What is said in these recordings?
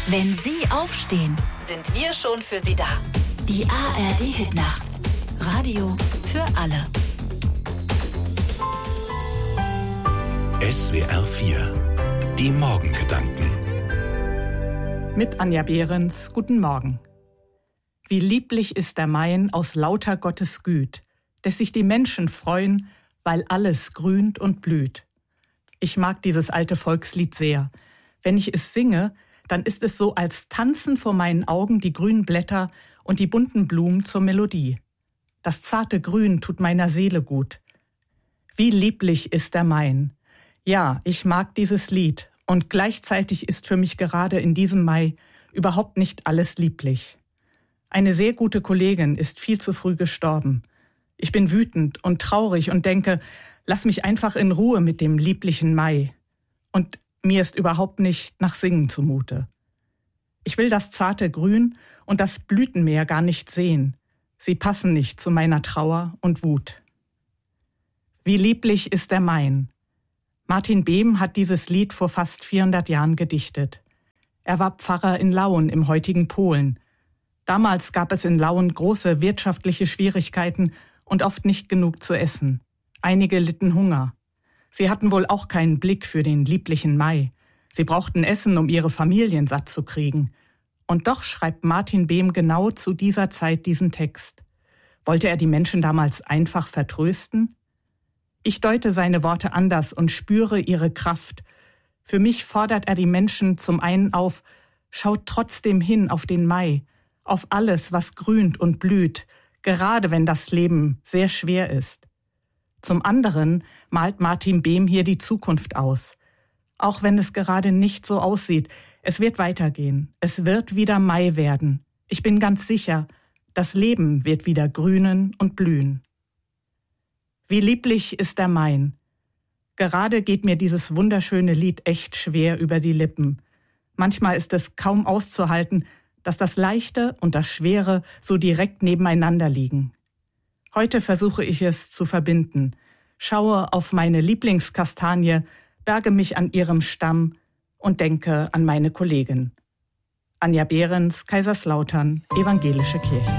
Wenn Sie aufstehen, sind wir schon für Sie da. Die ARD-Hitnacht. Radio für alle. SWR 4. Die Morgengedanken. Mit Anja Behrens, guten Morgen. Wie lieblich ist der Main aus lauter Gottes Güt, dass sich die Menschen freuen, weil alles grünt und blüht. Ich mag dieses alte Volkslied sehr. Wenn ich es singe, dann ist es so, als tanzen vor meinen Augen die grünen Blätter und die bunten Blumen zur Melodie. Das zarte Grün tut meiner Seele gut. Wie lieblich ist der Main. Ja, ich mag dieses Lied und gleichzeitig ist für mich gerade in diesem Mai überhaupt nicht alles lieblich. Eine sehr gute Kollegin ist viel zu früh gestorben. Ich bin wütend und traurig und denke, lass mich einfach in Ruhe mit dem lieblichen Mai. Und mir ist überhaupt nicht nach Singen zumute. Ich will das zarte Grün und das Blütenmeer gar nicht sehen. Sie passen nicht zu meiner Trauer und Wut. Wie lieblich ist der Main. Martin Behm hat dieses Lied vor fast 400 Jahren gedichtet. Er war Pfarrer in Lauen im heutigen Polen. Damals gab es in Lauen große wirtschaftliche Schwierigkeiten und oft nicht genug zu essen. Einige litten Hunger. Sie hatten wohl auch keinen Blick für den lieblichen Mai. Sie brauchten Essen, um ihre Familien satt zu kriegen. Und doch schreibt Martin Behm genau zu dieser Zeit diesen Text. Wollte er die Menschen damals einfach vertrösten? Ich deute seine Worte anders und spüre ihre Kraft. Für mich fordert er die Menschen zum einen auf, schaut trotzdem hin auf den Mai, auf alles, was grünt und blüht, gerade wenn das Leben sehr schwer ist. Zum anderen malt Martin Behm hier die Zukunft aus. Auch wenn es gerade nicht so aussieht, es wird weitergehen. Es wird wieder Mai werden. Ich bin ganz sicher, das Leben wird wieder grünen und blühen. Wie lieblich ist der Main. Gerade geht mir dieses wunderschöne Lied echt schwer über die Lippen. Manchmal ist es kaum auszuhalten, dass das Leichte und das Schwere so direkt nebeneinander liegen. Heute versuche ich es zu verbinden, schaue auf meine Lieblingskastanie, berge mich an ihrem Stamm und denke an meine Kollegin. Anja Behrens, Kaiserslautern, Evangelische Kirche.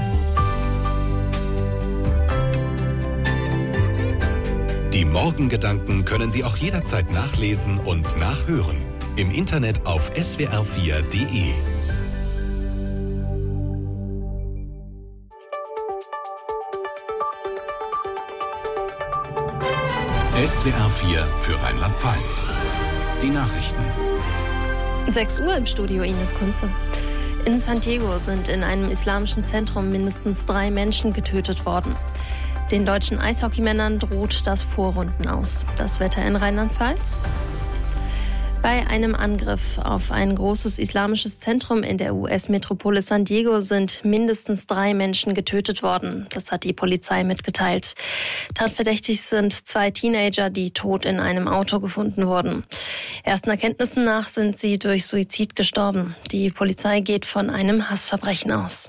Die Morgengedanken können Sie auch jederzeit nachlesen und nachhören. Im Internet auf swr4.de. SWR 4 für Rheinland-Pfalz. Die Nachrichten. 6 Uhr im Studio, Ines Kunze. In San Diego sind in einem islamischen Zentrum mindestens 3 Menschen getötet worden. Den deutschen Eishockeymännern droht das Vorrunden aus. Das Wetter in Rheinland-Pfalz. Bei einem Angriff auf ein großes islamisches Zentrum in der US-Metropole San Diego sind mindestens 3 Menschen getötet worden. Das hat die Polizei mitgeteilt. Tatverdächtig sind 2 Teenager, die tot in einem Auto gefunden wurden. Ersten Erkenntnissen nach sind sie durch Suizid gestorben. Die Polizei geht von einem Hassverbrechen aus.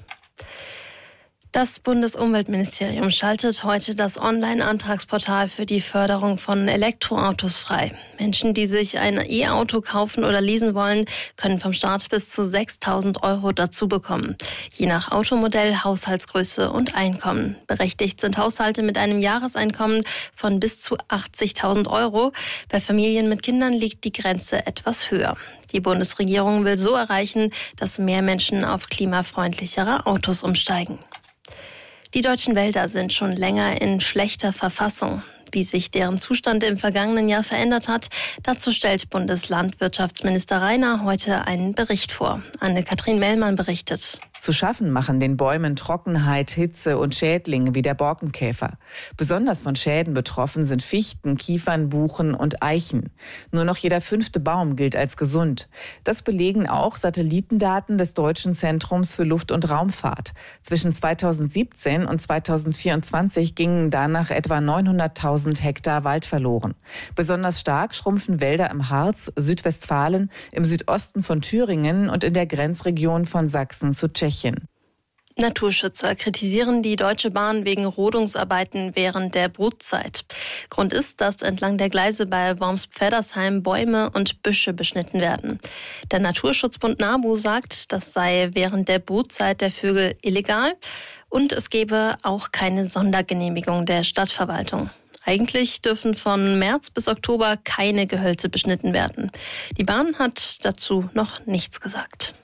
Das Bundesumweltministerium schaltet heute das Online-Antragsportal für die Förderung von Elektroautos frei. Menschen, die sich ein E-Auto kaufen oder leasen wollen, können vom Staat bis zu 6.000 € dazu bekommen. Je nach Automodell, Haushaltsgröße und Einkommen. Berechtigt sind Haushalte mit einem Jahreseinkommen von bis zu 80.000 €. Bei Familien mit Kindern liegt die Grenze etwas höher. Die Bundesregierung will so erreichen, dass mehr Menschen auf klimafreundlichere Autos umsteigen. Die deutschen Wälder sind schon länger in schlechter Verfassung. Wie sich deren Zustand im vergangenen Jahr verändert hat, dazu stellt Bundeslandwirtschaftsminister Rainer heute einen Bericht vor. Anne-Kathrin Mellmann berichtet. Zu schaffen machen den Bäumen Trockenheit, Hitze und Schädlinge wie der Borkenkäfer. Besonders von Schäden betroffen sind Fichten, Kiefern, Buchen und Eichen. Nur noch jeder 5. Baum gilt als gesund. Das belegen auch Satellitendaten des Deutschen Zentrums für Luft- und Raumfahrt. Zwischen 2017 und 2024 gingen danach etwa 900.000 Hektar Wald verloren. Besonders stark schrumpfen Wälder im Harz, Südwestfalen, im Südosten von Thüringen und in der Grenzregion von Sachsen zu Tschechien. Naturschützer kritisieren die Deutsche Bahn wegen Rodungsarbeiten während der Brutzeit. Grund ist, dass entlang der Gleise bei Worms-Pfeddersheim Bäume und Büsche beschnitten werden. Der Naturschutzbund NABU sagt, das sei während der Brutzeit der Vögel illegal und es gebe auch keine Sondergenehmigung der Stadtverwaltung. Eigentlich dürfen von März bis Oktober keine Gehölze beschnitten werden. Die Bahn hat dazu noch nichts gesagt.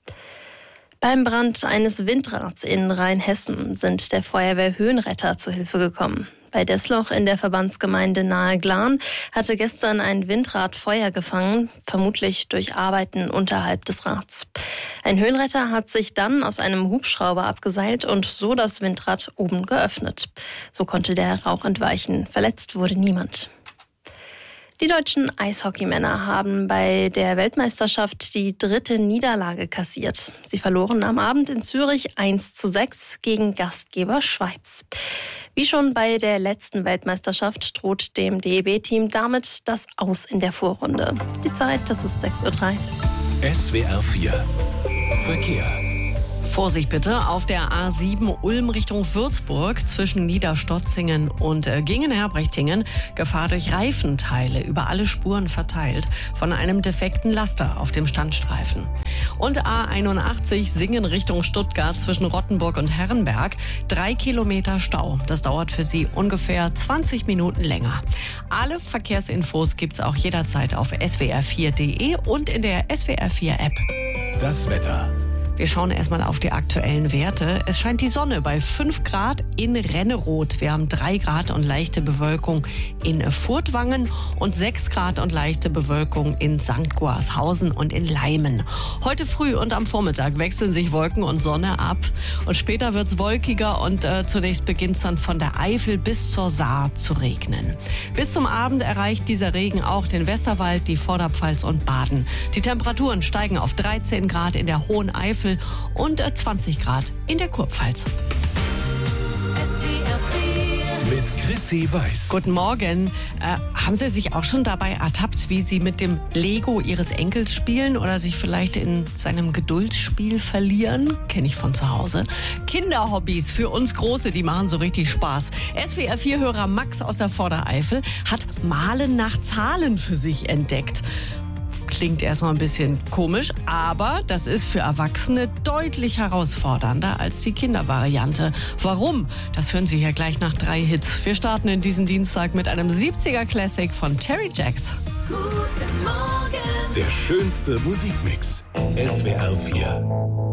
Beim Brand eines Windrads in Rheinhessen sind der Feuerwehr Höhenretter zu Hilfe gekommen. Bei Desloch in der Verbandsgemeinde nahe Glan hatte gestern ein Windrad Feuer gefangen, vermutlich durch Arbeiten unterhalb des Rads. Ein Höhenretter hat sich dann aus einem Hubschrauber abgeseilt und so das Windrad oben geöffnet. So konnte der Rauch entweichen. Verletzt wurde niemand. Die deutschen Eishockeymänner haben bei der Weltmeisterschaft die 3. Niederlage kassiert. Sie verloren am Abend in Zürich 1:6 gegen Gastgeber Schweiz. Wie schon bei der letzten Weltmeisterschaft droht dem DEB-Team damit das Aus in der Vorrunde. Die Zeit, das ist 6:03 Uhr. SWR 4 Verkehr. Vorsicht bitte auf der A7 Ulm Richtung Würzburg zwischen Niederstotzingen und Gingen-Herbrechtingen. Gefahr durch Reifenteile über alle Spuren verteilt von einem defekten Laster auf dem Standstreifen. Und A81 Singen Richtung Stuttgart zwischen Rottenburg und Herrenberg. 3 Kilometer Stau. Das dauert für Sie ungefähr 20 Minuten länger. Alle Verkehrsinfos gibt's auch jederzeit auf swr4.de und in der SWR4-App. Das Wetter. Wir schauen erstmal auf die aktuellen Werte. Es scheint die Sonne bei 5 Grad in Renneroth. Wir haben 3 Grad und leichte Bewölkung in Furtwangen und 6 Grad und leichte Bewölkung in St. Goarshausen und in Leimen. Heute früh und am Vormittag wechseln sich Wolken und Sonne ab. Und später wird's wolkiger und zunächst beginnt's dann von der Eifel bis zur Saar zu regnen. Bis zum Abend erreicht dieser Regen auch den Westerwald, die Vorderpfalz und Baden. Die Temperaturen steigen auf 13 Grad in der Hohen Eifel und 20 Grad in der Kurpfalz. Mit Chrissy Weiß. Guten Morgen. Haben Sie sich auch schon dabei ertappt, wie Sie mit dem Lego Ihres Enkels spielen oder sich vielleicht in seinem Geduldsspiel verlieren? Kenne ich von zu Hause. Kinderhobbys für uns Große, die machen so richtig Spaß. SWR4-Hörer Max aus der Vordereifel hat Malen nach Zahlen für sich entdeckt. Klingt erstmal ein bisschen komisch, aber das ist für Erwachsene deutlich herausfordernder als die Kindervariante. Warum? Das hören Sie hier gleich nach 3 Hits. Wir starten in diesen Dienstag mit einem 70er Classic von Terry Jacks. Guten Morgen. Der schönste Musikmix. SWR 4.